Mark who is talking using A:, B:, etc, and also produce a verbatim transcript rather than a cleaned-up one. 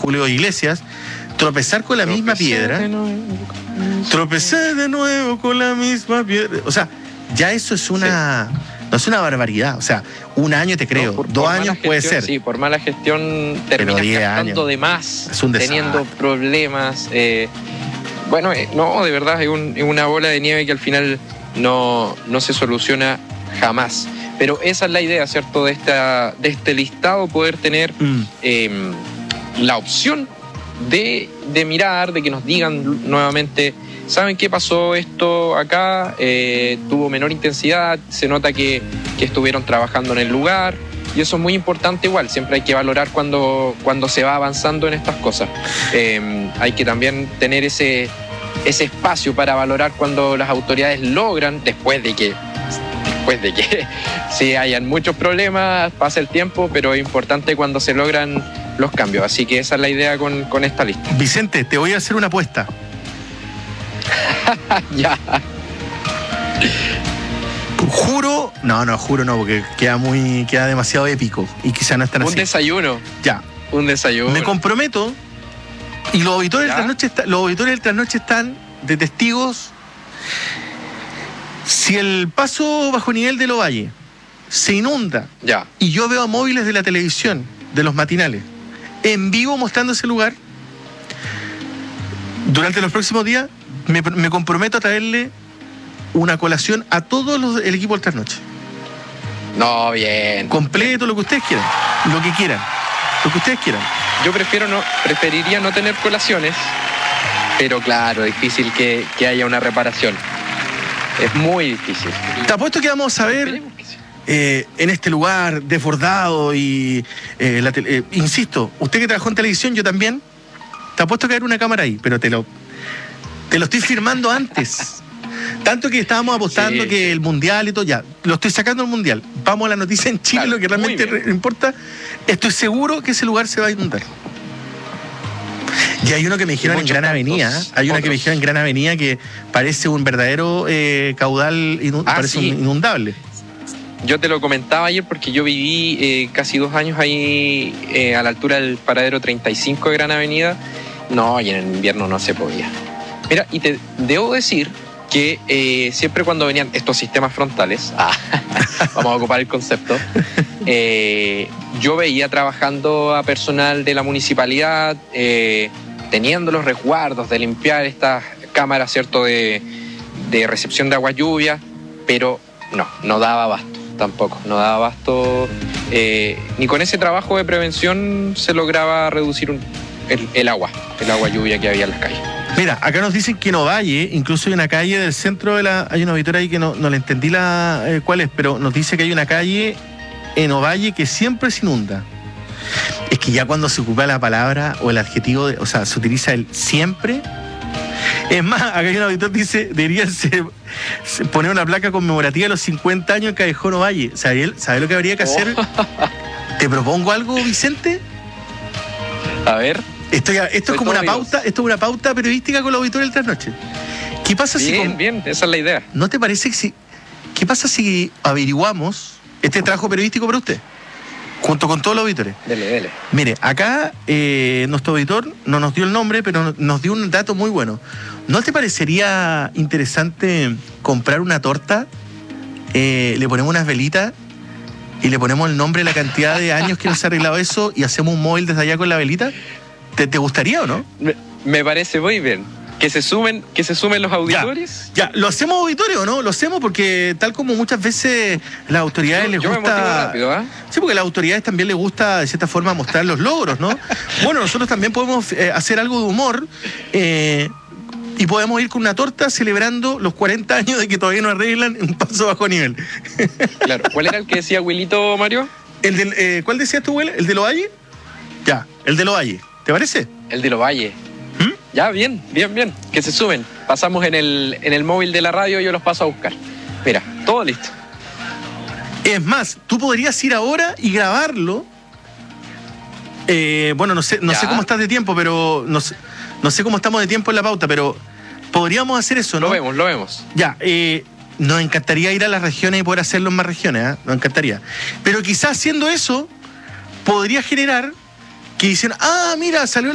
A: Julio Iglesias, tropezar con la Tropecé misma piedra, de nuevo. tropecé de nuevo con la misma piedra, o sea, ya eso es una, sí. no es una barbaridad, o sea, un año te creo, no, por, dos por años
B: gestión,
A: puede ser.
B: Sí, por mala gestión terminas gastando años. de más,
A: es un
B: teniendo problemas, eh, bueno, eh, no, de verdad es, un, es una bola de nieve que al final no, no se soluciona jamás. Pero esa es la idea, ¿cierto? De, esta, de este listado, poder tener mm. eh, la opción de, de mirar, de que nos digan nuevamente, ¿saben qué pasó esto acá? Eh, tuvo menor intensidad, se nota que, que estuvieron trabajando en el lugar, y eso es muy importante igual, siempre hay que valorar cuando, cuando se va avanzando en estas cosas. Eh, hay que también tener ese, ese espacio para valorar cuando las autoridades logran, después de que Después de que sí hayan muchos problemas, pasa el tiempo, pero es importante cuando se logran los cambios. Así que esa es la idea con, con esta lista.
A: Vicente, te voy a hacer una apuesta.
B: Ya.
A: Juro, no, no, juro no, porque queda muy, queda demasiado épico y quizá no están así.
B: Un desayuno.
A: Ya.
B: Un desayuno.
A: Me comprometo, y los auditores del trasnoche, los auditores del trasnoche están de testigos. Si el paso bajo nivel de Lovalle se inunda,
B: ya.
A: y yo veo a móviles de la televisión, de los matinales, en vivo mostrando ese lugar, durante los próximos días me, me comprometo a traerle una colación a todos los el equipo del trasnoche.
B: No, bien.
A: Completo, lo que ustedes quieran, lo que quieran, lo que ustedes quieran.
B: Yo prefiero no, preferiría no tener colaciones, pero claro, difícil que, que haya una reparación. Es muy difícil.
A: Te apuesto que vamos a ver eh, en este lugar desbordado y, eh, la tele, eh, insisto, usted que trabajó en televisión, yo también, te apuesto que hay una cámara ahí, pero te lo, te lo estoy firmando antes. Tanto que estábamos apostando sí, que sí. el Mundial y todo, ya, lo estoy sacando al Mundial. Vamos a la noticia en Chile, claro, lo que realmente re- importa. Estoy seguro que ese lugar se va a inundar. Y hay uno que me dijeron en Gran Avenida, hay una que me dijeron en Gran Avenida que parece un verdadero eh, caudal, inund- ah, parece sí. un inundable.
B: Yo te lo comentaba ayer porque yo viví eh, casi dos años ahí eh, a la altura del paradero treinta y cinco de Gran Avenida. No, y en el invierno no se podía. Mira, y te debo decir que eh, siempre cuando venían estos sistemas frontales, ah, vamos a ocupar el concepto, eh, yo veía trabajando a personal de la municipalidad, eh, teniendo los resguardos de limpiar estas cámaras, ¿cierto?, de, de recepción de agua lluvia, pero no, no daba abasto tampoco, no daba abasto, eh, ni con ese trabajo de prevención se lograba reducir un, el, el agua, el agua lluvia que había en las calles.
A: Mira, acá nos dicen que en Ovalle, incluso hay una calle del centro de la... Hay una auditoría ahí que no, no le entendí la eh, cuál es, pero nos dice que hay una calle en Ovalle que siempre se inunda. Es que ya cuando se ocupa la palabra o el adjetivo, de, o sea, se utiliza el siempre. Es más, acá hay un auditor que dice, debería ser, poner una placa conmemorativa de los cincuenta años en Callejón Ovalle. ¿Sabes sabe lo que habría que hacer? Oh. ¿Te propongo algo, Vicente?
B: A ver...
A: Esto, ya, esto es como una pauta, esto es una pauta periodística con los auditores del trasnoche. ¿Qué pasa
B: bien,
A: si
B: Bien, bien, esa es la idea.
A: ¿No te parece que si... ¿Qué pasa si averiguamos este trabajo periodístico para usted? Junto con todos los auditores.
B: Dele, dele.
A: Mire, acá eh, nuestro auditor no nos dio el nombre, pero nos dio un dato muy bueno. ¿No te parecería interesante comprar una torta? Eh, le ponemos unas velitas y le ponemos el nombre, la cantidad de años que nos ha arreglado eso y hacemos un móvil desde allá con la velita. ¿Te, ¿Te gustaría o no?
B: Me, me parece muy bien. Que se sumen, que se sumen los auditores.
A: Ya, ya, ¿lo hacemos auditorio o no? Lo hacemos porque tal como muchas veces las autoridades yo, les
B: yo
A: gusta...
B: Me motivo rápido, ¿eh?
A: Sí, porque a las autoridades también les gusta de cierta forma mostrar los logros, ¿no? Bueno, nosotros también podemos eh, hacer algo de humor eh, y podemos ir con una torta celebrando los cuarenta años de que todavía no arreglan un paso bajo nivel.
B: Claro. ¿Cuál era el que decía Wilito, Mario?
A: El del, eh, ¿Cuál decías tú, Will? ¿El de Lovalle? Ya, el de Lovalle. ¿Te parece?
B: El de Lovalle. ¿Mm? Ya, bien, bien, bien. Que se sumen. Pasamos en el, en el móvil de la radio y yo los paso a buscar. Mira, todo listo.
A: Es más, tú podrías ir ahora y grabarlo. Eh, bueno, no sé, no sé cómo estás de tiempo, pero no sé, no sé cómo estamos de tiempo en la pauta, pero podríamos hacer eso, ¿no?
B: Lo vemos, lo vemos.
A: Ya, eh, nos encantaría ir a las regiones y poder hacerlo en más regiones, ¿eh? Nos encantaría. Pero quizás haciendo eso podría generar que dicen, ah, mira, salió